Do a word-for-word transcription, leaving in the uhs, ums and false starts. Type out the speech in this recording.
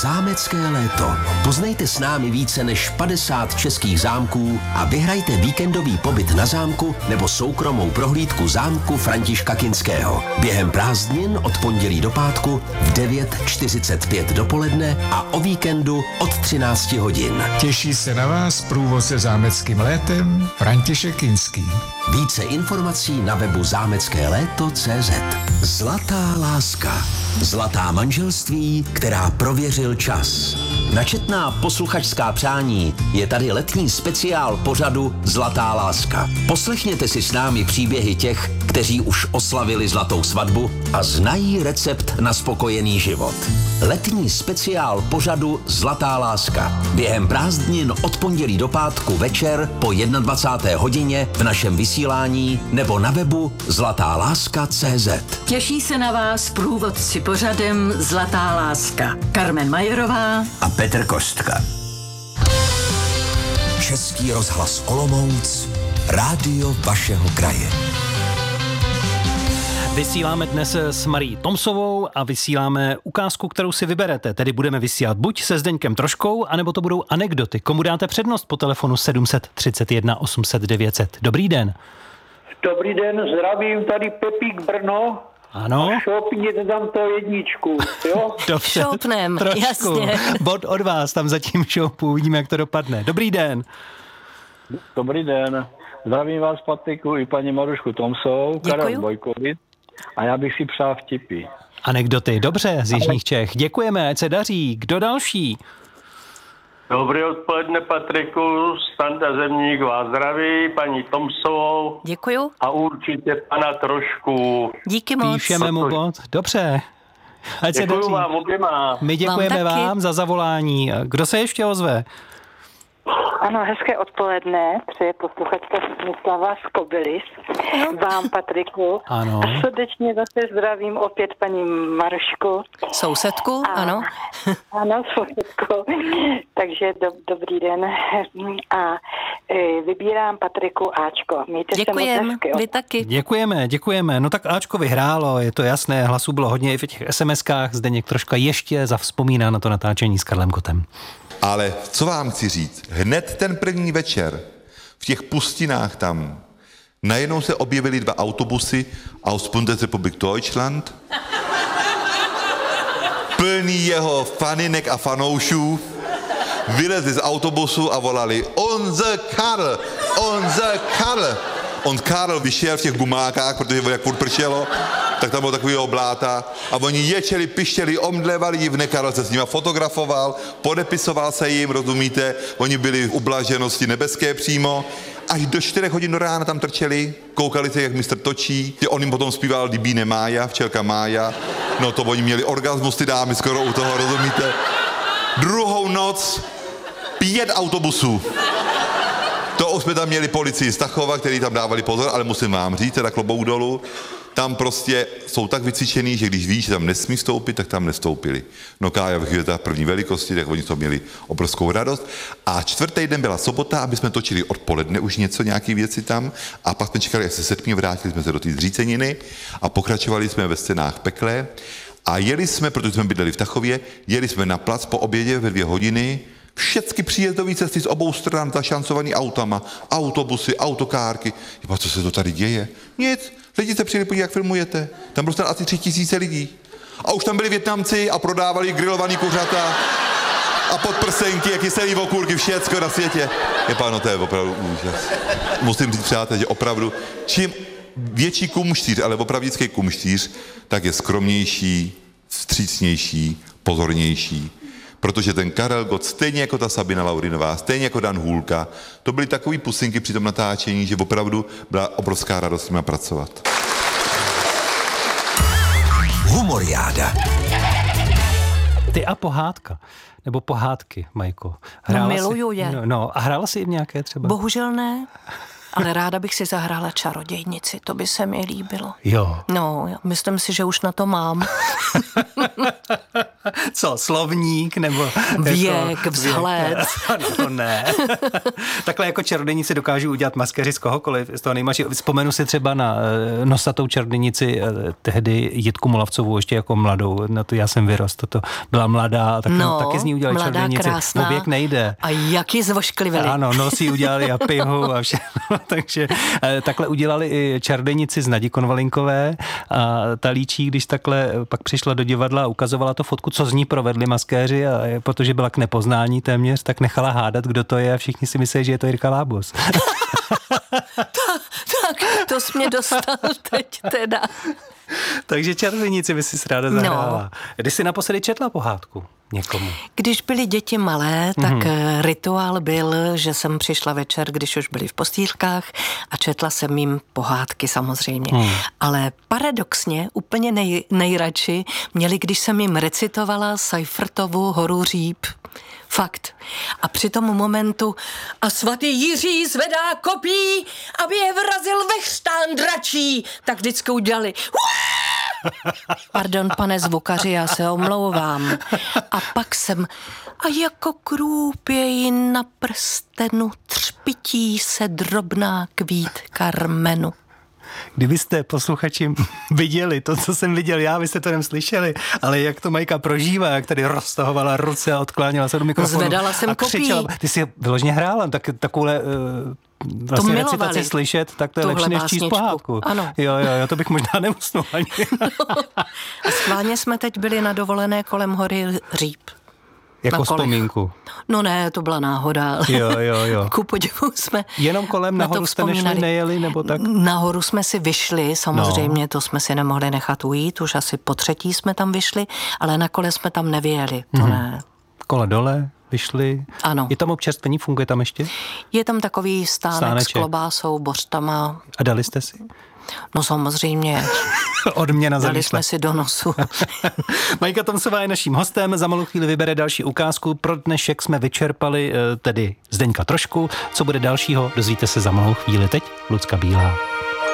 Zámecké léto. Poznejte s námi více než padesát českých zámků a vyhrajte víkendový pobyt na zámku nebo soukromou prohlídku zámku Františka Kinského. Během prázdnin od pondělí do pátku v devět čtyřicet pět dopoledne a o víkendu od třináct hodin. Těší se na vás průvodce zámeckým létem František Kinský. Více informací na webu zámecké léto tečka cé zet. Zlatá láska. Zlatá manželství, která prověřil čas. Načetná posluchačská přání je tady letní speciál pořadu Zlatá láska. Poslechněte si s námi příběhy těch, kteří už oslavili zlatou svatbu a znají recept na spokojený život. Letní speciál pořadu Zlatá láska. Během prázdnin od pondělí do pátku večer po dvacáté jedné hodině v našem vysílání nebo na webu zlatá láska tečka cé zet. Těší se na vás průvodci pořadem Zlatá láska. Karmen Majerová a Petr Kostka. Český rozhlas Olomouc, rádio vašeho kraje. Vysíláme dnes s Marí Tomsovou a vysíláme ukázku, kterou si vyberete. Tedy budeme vysílat buď se Zdeňkem Troškou, anebo to budou anekdoty. Komu dáte přednost po telefonu sedm set třicet jedna osm set devět set. Dobrý den. Dobrý den, zdravím, tady Pepík Brno. Ano. Šoupněte tam to jedničku, jo? Dobře, šoupnem, jasně. Bod od vás, tam zatím šoupu, uvidíme, jak to dopadne. Dobrý den. Dobrý den, zdravím vás Patriku i paní Marušku Tomsovou, Karel Bojkovic a já bych si přál vtipy. Anekdoty, dobře, z Jižních Čech. Děkujeme, ať se daří. Kdo další? Dobré odpoledne, Patriku, Standa Zemník vás zdraví, paní Tomsovou. Děkuju. A určitě pana Trošku. Díky moc. Píšeme mu bod, dobře. Ať Děkuju se daří. vám oběma. My děkujeme vám, vám za zavolání. Kdo se ještě ozve? Ano, hezké odpoledne, přeje posluchačka Smyslava z Kobylis. Vám, Patriku. Ano. A srdečně zase zdravím opět paní Marušku. Sousedku, a, ano. Ano, sousedku. Takže do, dobrý den. A e, vybírám Patriku Ačko. Mějte Děkujem, se moc hezky. vy taky. Děkujeme, děkujeme. No tak Ačko vyhrálo, je to jasné, hlasů bylo hodně i v těch es em eskách. Zdeněk troška ještě zavzpomíná na to natáčení s Karlem Kotem. Ale co vám chci říct, hned ten první večer v těch pustinách tam najednou se objevily dva autobusy aus Bundesrepublik Deutschland, plný jeho faninek a fanoušů, vylezli z autobusu a volali Unser Karl, unser Karl. On Karl vyšel v těch gumákách, protože jak furt pršelo, tak tam bylo takový bláta a oni ječeli, pištěli, omdlevali divné, Karel se s nima fotografoval, podepisoval se jim, rozumíte, oni byli v ublaženosti nebeské přímo, až do čtyřech hodin do rána tam trčeli, koukali se, jak mistr točí, on jim potom zpíval Libíne Mája, včelka Mája, no to oni měli orgasmus, ty dámy skoro u toho, rozumíte. Druhou noc pět autobusů. To už jsme tam měli policii Stachova, který tam dávali pozor, ale musím vám říct, teda klobouk dolů, tam prostě jsou tak vycvičený, že když ví, že tam nesmí vstoupit, tak tam nestoupili. No Kája v té první velikosti, tak oni to měli obrovskou radost. A čtvrtý den byla sobota, aby jsme točili odpoledne už něco, nějaké věci tam. A pak jsme čekali, jak se setmě, vrátili jsme se do té zříceniny a pokračovali jsme ve scénách Peklé. A jeli jsme, protože jsme bydleli v Tachově, jeli jsme na plac po obědě ve dvě hodiny, všechny příjezdové cesty z obou stran zašancovaný autama, autobusy, autokárky. Jeba, co se to tady děje? Nic, lidi se přijeli podívat, jak filmujete. Tam bylo asi tři tisíce lidí. A už tam byli Vietnamci a prodávali grilovaný kuřata a podprsenky, jak kyselý okurky, všecko na světě. Jeba, no to je opravdu úžas. Musím říct, přátelé, že opravdu, čím větší kumštíř, ale opravdický kumštíř, tak je skromnější, vstřícnější, pozornější. Protože ten Karel Gott, stejně jako ta Sabina Laurinová, stejně jako Dan Hůlka, to byly takový pusinky při tom natáčení, že opravdu byla obrovská radost s nimi pracovat. Humoriáda. Ty a pohádka. Nebo pohádky, Majko. No, miluju si, je. No, no, a hrála jsi jim nějaké třeba? Bohužel ne. Ale ráda bych si zahrála čarodějnici, to by se mi líbilo. Jo. No, myslím si, že už na to mám. Co, slovník nebo... Věk, jako, vzhled. No ne. Takhle jako čarodějnici dokážou udělat maskeři z kohokoliv, z toho nejmažší. Vzpomenu si třeba na nosatou čarodějnici tehdy Jitku Molavcovou, ještě jako mladou. Na to já jsem vyrost. To byla mladá, tak no, taky z ní udělali mladá, čarodějnici. Krásná. O věk nejde. A jak ji zvošklivili. Ano, nosí udělali a pihu a všechno. Takže takhle udělali i čarodějnici z Nadi Konvalinkové a ta líčí, když takhle pak přišla do divadla a ukazovala to fotku, co z ní provedli maskéři, a protože byla k nepoznání téměř, tak nechala hádat, kdo to je a všichni si myslí, že je to Jirka Lábos. Ta, tak, to jsi mě dostal teď teda. Takže čarodějnici by si ráda zahrála. No. Když jsi naposledy četla pohádku někomu? Když byly děti malé, tak mm-hmm. rituál byl, že jsem přišla večer, když už byli v postýlkách a četla jsem jim pohádky samozřejmě. Mm. Ale paradoxně úplně nej, nejradši měli, když jsem jim recitovala Seifertovu Horu Říp. Fakt. A při tom momentu a svatý Jiří zvedá kopí, aby je vrazil ve chřtán dračí, tak vždycky udělali Pardon, pane zvukaři, já se omlouvám. A pak jsem a jako krůpěji na prstenu třpití se drobná kvítka rmenu. Kdybyste posluchači viděli to, co jsem viděl já, byste to slyšeli, ale jak to Majka prožívá, jak tady roztahovala ruce a odkláněla se do mikrofonu. Zvedala jsem a kopí. Křičela. Ty jsi vyloženě hrála, tak takovouhle uh, vlastně recitaci slyšet, tak to je lepší než číst pohádku. Ano. Jo, jo, jo, to bych možná neusnul ani. A schválně jsme teď byli na dovolené kolem hory Říp. Jako vzpomínku. No ne, to byla náhoda. Jo, jo, jo. Ku podivu jsme jenom kolem na nahoru jste nešli, nejeli, nebo tak? Nahoru jsme si vyšli, samozřejmě, no. To jsme si nemohli nechat ujít, už asi po třetí jsme tam vyšli, ale na kole jsme tam nevyjeli, to mm-hmm. ne. Kole dole, vyšli. Ano. Je tam občerstvení, funguje tam ještě? Je tam takový stánek Stáneček. S klobásou, bořtama. A dali jste si? No samozřejmě. Odměna za Dali jsme si do nosu. Majka Tomsová je naším hostem, za malou chvíli vybere další ukázku. Pro dnešek jsme vyčerpali tedy Zdeňka Trošku. Co bude dalšího, dozvíte se za malou chvíli. Teď Lucka Bílá.